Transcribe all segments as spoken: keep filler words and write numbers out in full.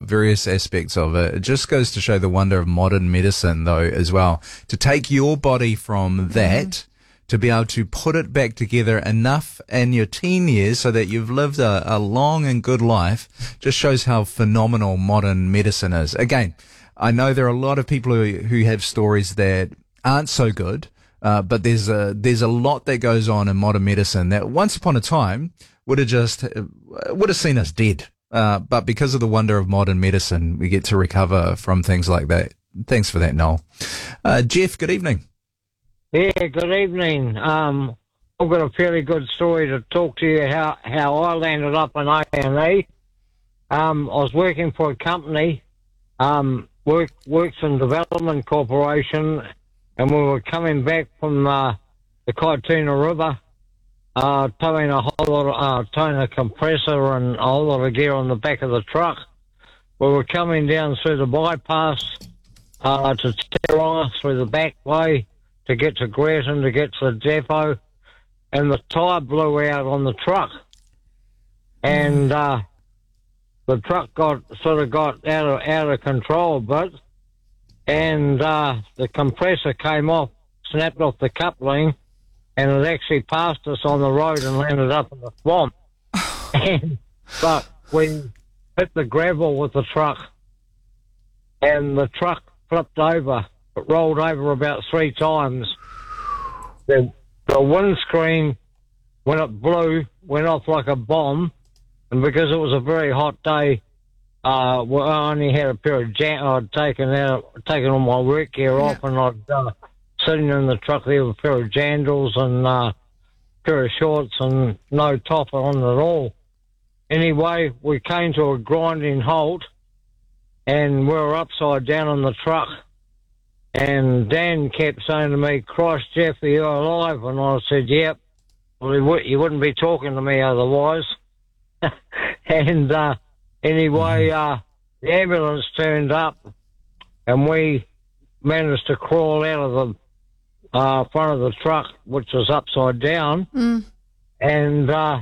various aspects of it. It just goes to show the wonder of modern medicine, though, as well. To take your body from that, mm. to be able to put it back together enough in your teen years so that you've lived a, a long and good life, just shows how phenomenal modern medicine is. Again, I know there are a lot of people who, who have stories that aren't so good, uh, but there's a, there's a lot that goes on in modern medicine that once upon a time would have just, would have seen us dead. Uh, but because of the wonder of modern medicine, we get to recover from things like that. Thanks for that, Noel. Uh, Jeff, good evening. Yeah, good evening. Um, I've got a fairly good story to talk to you how, how I landed up in A and E. Um, I was working for a company, um, work, Works and Development Corporation, and we were coming back from uh, the Kaituna River, uh, towing a whole lot of, uh, towing a compressor and a whole lot of gear on the back of the truck. We were coming down through the bypass uh, to Taronga through the back way to get to Gretton, to get to the depot, and the tyre blew out on the truck. And uh, the truck got sort of got out of, out of control a bit, and uh, the compressor came off, snapped off the coupling, and it actually passed us on the road and landed up in the swamp. and, but we hit the gravel with the truck, and the truck flipped over. It rolled over about three times. The, the windscreen, when it blew, went off like a bomb, and because it was a very hot day, uh, well, I only had a pair of jam- I'd taken out, taken all my work gear off, and I'd uh, sitting in the truck there with a pair of jandals and a uh, pair of shorts and no topper on at all. Anyway, we came to a grinding halt, and we were upside down on the truck. And Dan kept saying to me, "Christ, Jeff, are you alive?" And I said, "Yep." Well, he, w- he wouldn't be talking to me otherwise. and uh, anyway, uh, the ambulance turned up, and we managed to crawl out of the uh, front of the truck, which was upside down. Mm. And uh,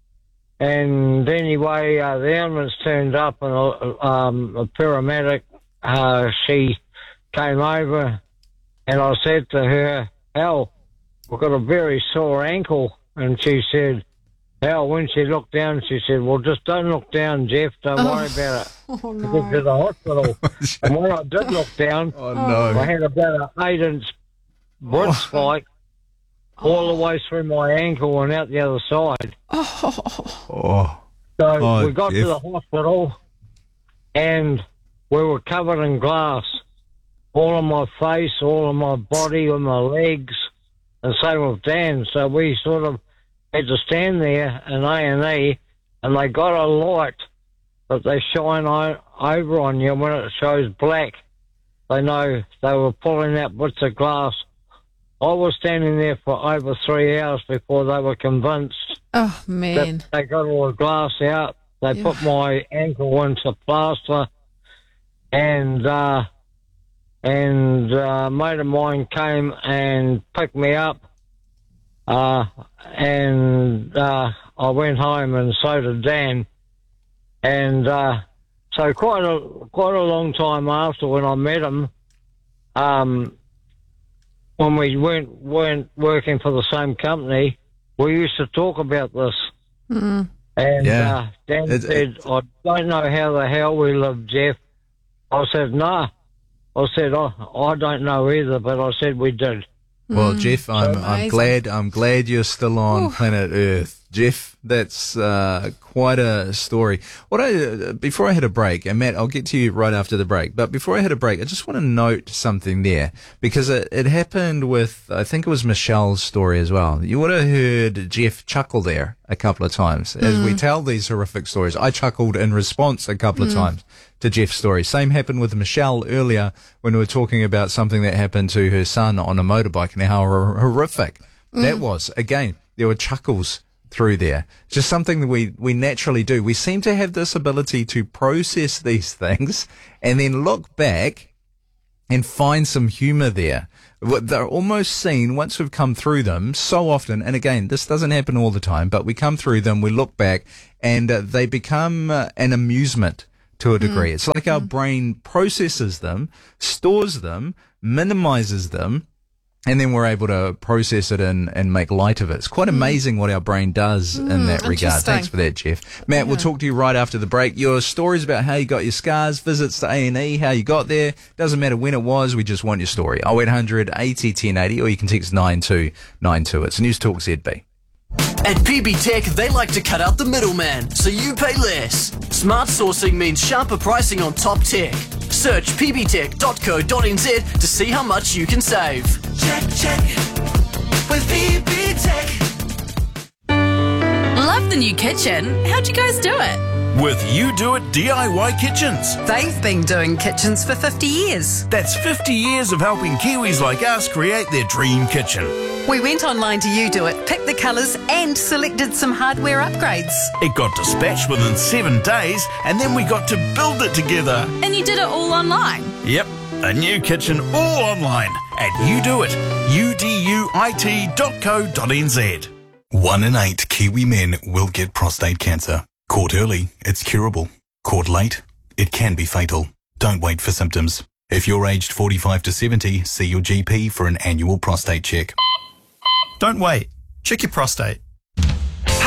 and anyway, uh, the ambulance turned up, and uh, um, a paramedic, uh, she came over, and I said to her, "Al, we've got a very sore ankle." And she said, Al, when she looked down, she said, "Well, just don't look down, Jeff. Don't oh. worry about it." Oh, no. Get to the hospital. And when I did look down, oh, no. I had about an eight-inch wood oh. spike all the way through my ankle and out the other side. Oh. Oh. So oh, we got Jeff. to the hospital, and we were covered in glass. All of my face, all of my body, and my legs, and same with Dan. So we sort of had to stand there in A and E, and they got a light that they shine o- over on you when it shows black. They know they were pulling out bits of glass. I was standing there for over three hours before they were convinced Oh, man. that they got all the glass out. They Yeah. put my ankle into plaster, and uh, and uh, a mate of mine came and picked me up, uh, and uh, I went home, and so did Dan. And uh, so quite a quite a long time after, when I met him, um, when we weren't weren't working for the same company, we used to talk about this. Mm. And Yeah. uh, Dan It- said, "I don't know how the hell we live, Jeff." I said, "No." I said, "I I don't know either," but I said we did. Well, Jeff, I'm, I'm amazing. glad, I'm glad you're still on Oof. planet Earth. Jeff, that's, uh, quite a story. What I, uh, before I hit a break, and Matt, I'll get to you right after the break, but before I hit a break, I just want to note something there, because it, it happened with, I think it was Michelle's story as well. You would have heard Jeff chuckle there a couple of times. As we tell these horrific stories, I chuckled in response a couple of times to Jeff's story. Same happened with Michelle earlier when we were talking about something that happened to her son on a motorbike and how hor- horrific that was. Again, there were chuckles through there. Just something that we, we naturally do. We seem to have this ability to process these things and then look back and find some humor there. They're almost seen once we've come through them so often. And again, this doesn't happen all the time, but we come through them, we look back, and uh, they become uh, an amusement to a degree. It's like our brain processes them, stores them, minimizes them, and then we're able to process it and, and make light of it. It's quite amazing what our brain does in that regard. interesting. Thanks for that, Jeff. Matt, we'll talk to you right after the break. Your stories about how you got your scars, visits to A and E, how you got there. Doesn't matter when it was, we just want your story. oh eight hundred eighty ten eighty, or you can text nine two nine two. It's News Talk Z B. At P B Tech, they like to cut out the middleman, so you pay less. Smart sourcing means sharper pricing on top tech. Search p b tech dot co dot n z to see how much you can save. Check, check, with P B Tech. Love the new kitchen. How'd you guys do it? With You Do It D I Y Kitchens. They've been doing kitchens for fifty years. That's fifty years of helping Kiwis like us create their dream kitchen. We went online to You Do It, picked the colours and selected some hardware upgrades. It got dispatched within seven days and then we got to build it together. And you did it all online? Yep, a new kitchen all online at You Do It, U D U I T dot co dot n z. One in eight Kiwi men will get prostate cancer. Caught early, it's curable. Caught late, it can be fatal. Don't wait for symptoms. If you're aged forty-five to seventy, see your G P for an annual prostate check. Don't wait. Check your prostate.